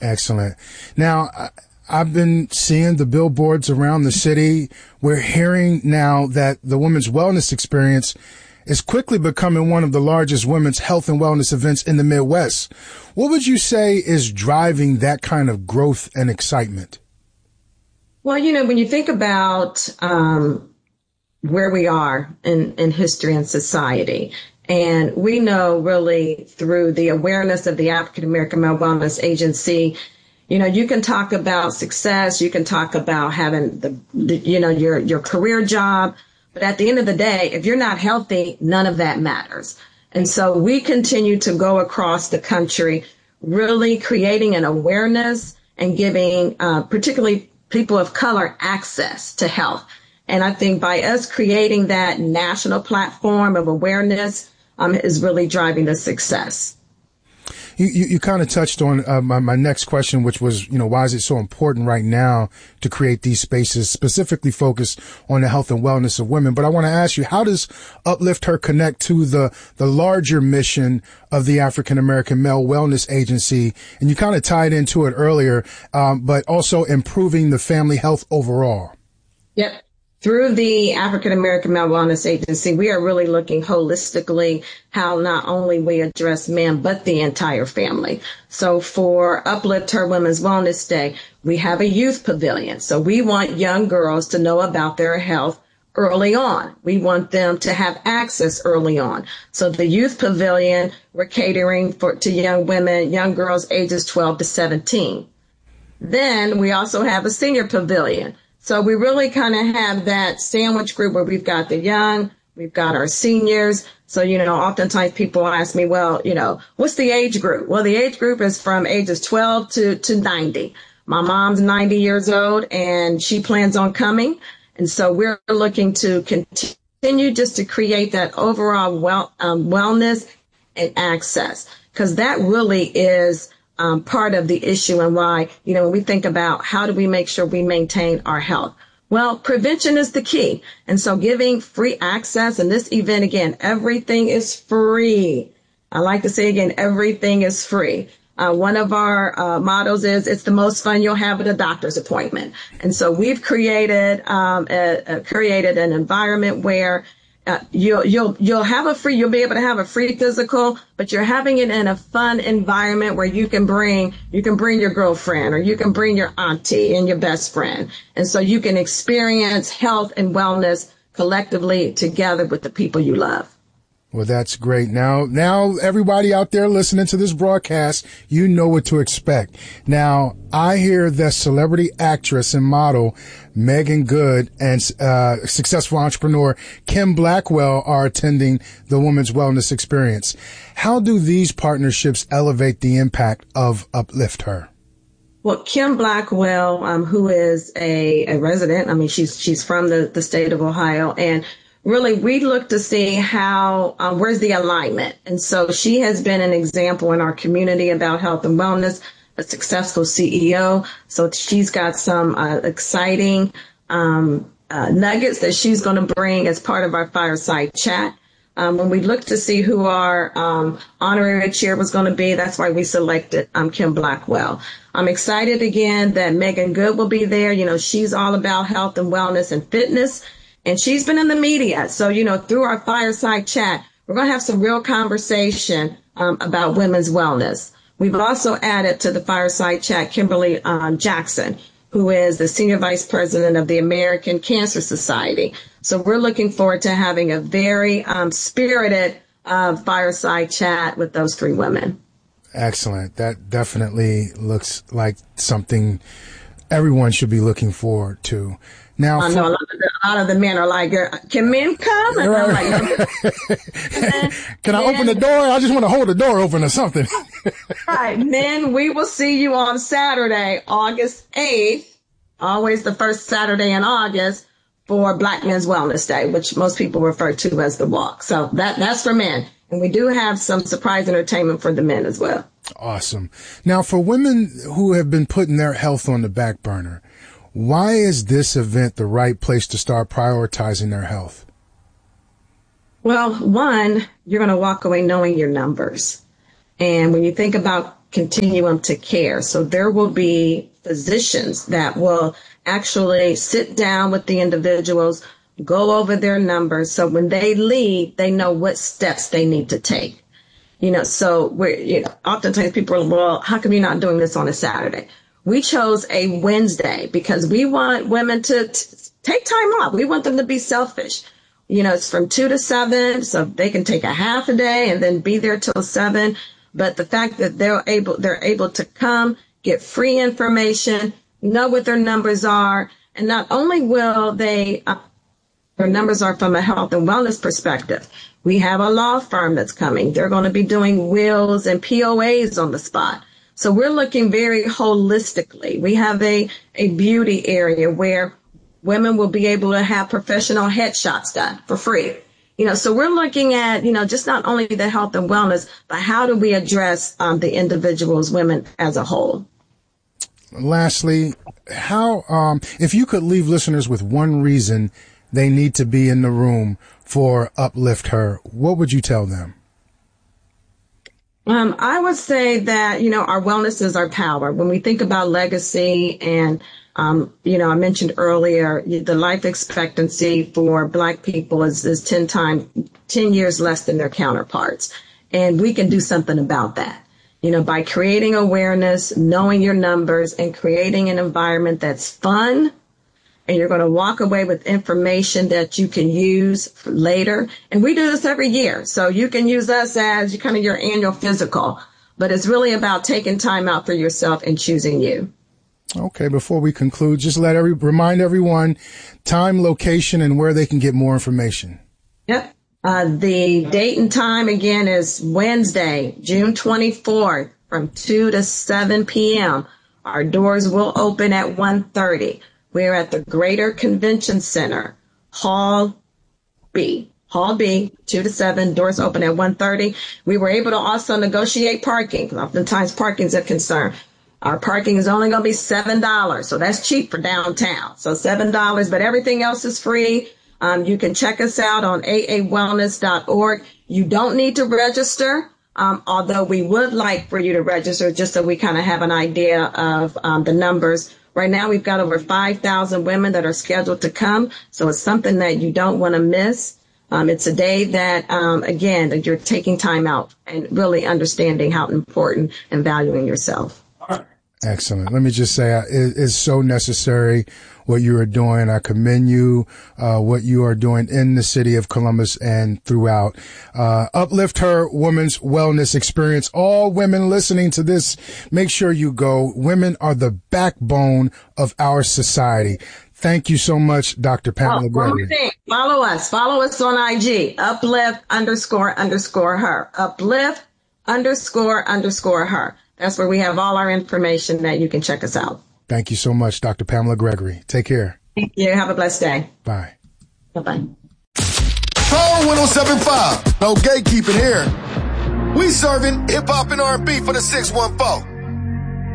Excellent. Now, I've been seeing the billboards around the city. We're hearing now that the Women's Wellness Experience is quickly becoming one of the largest women's health and wellness events in the Midwest. What would you say is driving that kind of growth and excitement? Well, when you think about where we are in history and society, and we know really through the awareness of the African American Male Wellness Agency, you can talk about success, you can talk about having your career job, but at the end of the day, if you're not healthy, none of that matters. And so we continue to go across the country, really creating an awareness and giving particularly people of color access to health. And I think by us creating that national platform of awareness is really driving the success. You kind of touched on my next question, which was, why is it so important right now to create these spaces specifically focused on the health and wellness of women? But I want to ask you, how does Uplift Her connect to the larger mission of the African American Male Wellness Agency? And you kind of tied into it earlier, but also improving the family health overall. Yep. Through the African American Male Wellness Agency, we are really looking holistically how not only we address men, but the entire family. So for Uplift Her Women's Wellness Day, we have a youth pavilion. So we want young girls to know about their health early on. We want them to have access early on. So the youth pavilion, we're catering to young women, young girls ages 12 to 17. Then we also have a senior pavilion. So we really kind of have that sandwich group where we've got the young, we've got our seniors. So, oftentimes people ask me, well, what's the age group? Well, the age group is from ages 12 to 90. My mom's 90 years old and she plans on coming. And so we're looking to continue just to create that overall wellness and access, because that really is part of the issue and why, when we think about how do we make sure we maintain our health? Well, prevention is the key. And so giving free access, and this event, again, everything is free. I like to say again, everything is free. One of our mottos is it's the most fun you'll have at a doctor's appointment. And so we've created an environment where you'll be able to have a free physical, but you're having it in a fun environment where you can bring your girlfriend, or you can bring your auntie and your best friend. And so you can experience health and wellness collectively together with the people you love. Well, that's great. Now everybody out there listening to this broadcast, you know what to expect. Now, I hear that celebrity actress and model Meagan Good and successful entrepreneur Kim Blackwell are attending the Women's Wellness Experience. How do these partnerships elevate the impact of Uplift Her? Well, Kim Blackwell, who is a resident, she's from the state of Ohio, and really, we look to see how, where's the alignment. And so she has been an example in our community about health and wellness, a successful CEO. So she's got some exciting nuggets that she's going to bring as part of our fireside chat. When we looked to see who our honorary chair was going to be, that's why we selected Kim Blackwell. I'm excited again that Meagan Good will be there. She's all about health and wellness and fitness. And she's been in the media. So, through our fireside chat, we're going to have some real conversation about women's wellness. We've also added to the fireside chat Kimberly Jackson, who is the Senior Vice President of the American Cancer Society. So we're looking forward to having a very spirited fireside chat with those three women. Excellent. That definitely looks like something everyone should be looking forward to. Now, I know a lot of the men are like, can men come? And I'm like, can I open the door? I just want to hold the door open or something. Right. Men, we will see you on Saturday, August 8th, always the first Saturday in August, for Black Men's Wellness Day, which most people refer to as the walk. So that's for men. And we do have some surprise entertainment for the men as well. Awesome. Now, for women who have been putting their health on the back burner, why is this event the right place to start prioritizing their health? Well, one, you're going to walk away knowing your numbers. And when you think about continuum to care. So there will be physicians that will actually sit down with the individuals, go over their numbers. So when they leave, they know what steps they need to take. So oftentimes people are, well, how come you're not doing this on a Saturday? We chose a Wednesday because we want women to take time off. We want them to be selfish. It's from 2 to 7, so they can take a half a day and then be there till 7. But the fact that they're able to come, get free information, know what their numbers are, and not only will their numbers are from a health and wellness perspective. We have a law firm that's coming. They're going to be doing wills and POAs on the spot. So we're looking very holistically. We have a beauty area where women will be able to have professional headshots done for free. So we're looking at, just not only the health and wellness, but how do we address the individuals, women as a whole? Lastly, how, if you could leave listeners with one reason they need to be in the room for Uplift Her, what would you tell them? I would say that, our wellness is our power. When we think about legacy and, I mentioned earlier, the life expectancy for Black people is 10 years less than their counterparts. And we can do something about that, by creating awareness, knowing your numbers, and creating an environment that's fun. And you're going to walk away with information that you can use later. And we do this every year. So you can use us as kind of your annual physical. But it's really about taking time out for yourself and choosing you. Okay, before we conclude, just remind everyone time, location, and where they can get more information. Yep. The date and time, again, is Wednesday, June 24th from 2 to 7 p.m. Our doors will open at 1:30. We're at the Greater Convention Center, Hall B, 2 to 7, doors open at 1:30. We were able to also negotiate parking, because oftentimes parking is a concern. Our parking is only going to be $7, so that's cheap for downtown. So $7, but everything else is free. You can check us out on aawellness.org. You don't need to register, although we would like for you to register just so we kind of have an idea of the numbers. Right now, we've got over 5,000 women that are scheduled to come, so it's something that you don't want to miss. It's a day that, again, that you're taking time out and really understanding how important and valuing yourself. Excellent. Let me just say, it is so necessary what you are doing. I commend you, what you are doing in the city of Columbus and throughout. Uplift Her Women's Wellness Experience. All women listening to this, make sure you go. Women are the backbone of our society. Thank you so much, Dr. Pamela Gregory. Follow us on IG, uplift__her, uplift__her. That's where we have all our information that you can check us out. Thank you so much, Dr. Pamela Gregory. Take care. Thank you. Have a blessed day. Bye. Bye-bye. Power 107.5. No gatekeeping here. We serving hip-hop and R&B for the 614.